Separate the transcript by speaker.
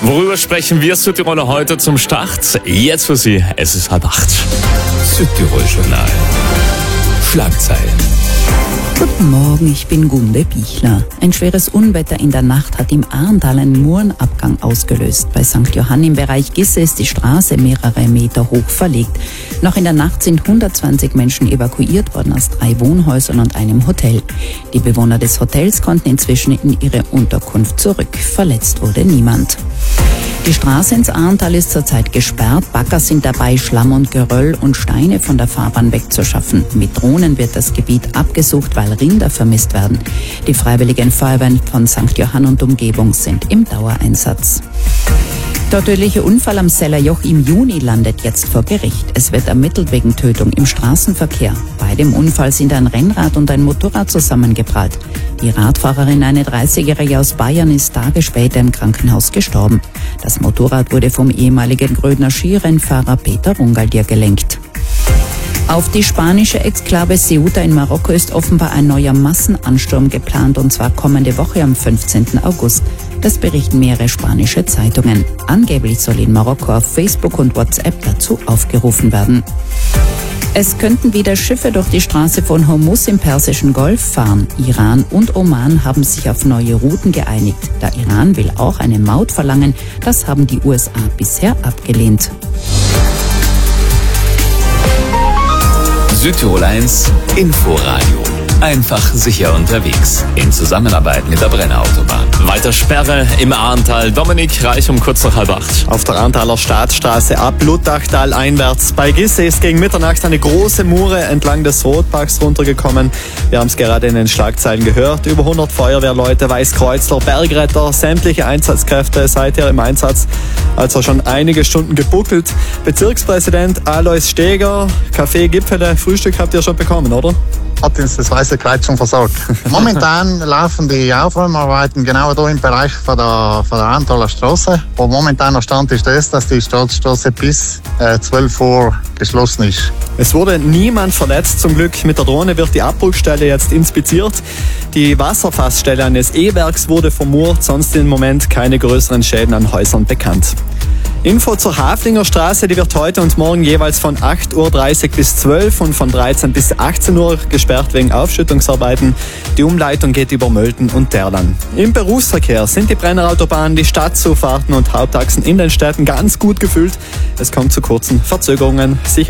Speaker 1: Worüber sprechen wir Südtiroler heute zum Start? Jetzt für Sie, es ist 7:30.
Speaker 2: Südtirol Journal. Schlagzeilen.
Speaker 3: Guten Morgen, ich bin Gunde Bichler. Ein schweres Unwetter in der Nacht hat im Ahrntal einen Murenabgang ausgelöst. Bei St. Johann im Bereich Gisse ist die Straße mehrere Meter hoch verlegt. Noch in der Nacht sind 120 Menschen evakuiert worden aus 3 Wohnhäusern und einem Hotel. Die Bewohner des Hotels konnten inzwischen in ihre Unterkunft zurück. Verletzt wurde niemand. Die Straße ins Ahrntal ist zurzeit gesperrt. Bagger sind dabei, Schlamm und Geröll und Steine von der Fahrbahn wegzuschaffen. Mit Drohnen wird das Gebiet abgesucht, weil Rinder vermisst werden. Die Freiwilligen Feuerwehren von St. Johann und Umgebung sind im Dauereinsatz. Der tödliche Unfall am Sellerjoch im Juni landet jetzt vor Gericht. Es wird ermittelt wegen Tötung im Straßenverkehr. Bei dem Unfall sind ein Rennrad und ein Motorrad zusammengeprallt. Die Radfahrerin, eine 30-Jährige aus Bayern, ist Tage später im Krankenhaus gestorben. Das Motorrad wurde vom ehemaligen Grödner Skirennfahrer Peter Rungaldier gelenkt. Auf die spanische Exklave Ceuta in Marokko ist offenbar ein neuer Massenansturm geplant, und zwar kommende Woche am 15. August. Das berichten mehrere spanische Zeitungen. Angeblich soll in Marokko auf Facebook und WhatsApp dazu aufgerufen werden. Es könnten wieder Schiffe durch die Straße von Hormuz im Persischen Golf fahren. Iran und Oman haben sich auf neue Routen geeinigt. Der Iran will auch eine Maut verlangen. Das haben die USA bisher abgelehnt.
Speaker 2: Südtirol 1 Inforadio. Einfach sicher unterwegs. In Zusammenarbeit mit der Brenner Autobahn.
Speaker 1: Weiter Sperre im Ahrntal. Dominik Reich um kurz nach 7:30.
Speaker 4: Auf der Ahrntaler Staatsstraße ab Luttachtal einwärts. Bei Gisse ist gegen Mitternacht eine große Mure entlang des Rotbachs runtergekommen. Wir haben es gerade in den Schlagzeilen gehört. Über 100 Feuerwehrleute, Weißkreuzler, Bergretter, sämtliche Einsatzkräfte seither im Einsatz. Also schon einige Stunden gebuckelt. Bezirkspräsident Alois Steger, Kaffee, Gipfele, Frühstück habt ihr schon bekommen, oder?
Speaker 5: Hat uns das Weiße Kreuz schon versorgt. Momentan laufen die Aufräumarbeiten genau da im Bereich von der Ahrntaler Straße. Wo momentan der Stand ist das, dass die Staatsstraße bis 12 Uhr geschlossen ist.
Speaker 4: Es wurde niemand verletzt, zum Glück. Mit der Drohne wird die Abbruchstelle jetzt inspiziert. Die Wasserfassstelle eines E-Werks wurde vermurt, sonst im Moment keine größeren Schäden an Häusern bekannt. Info zur Haflinger Straße, die wird heute und morgen jeweils von 8:30 Uhr bis 12 und von 13 bis 18 Uhr gesperrt wegen Aufschüttungsarbeiten. Die Umleitung geht über Mölten und Derlan. Im Berufsverkehr sind die Brenner Autobahn, die Stadtzufahrten und Hauptachsen in den Städten ganz gut gefüllt. Es kommt zu kurzen Verzögerungen.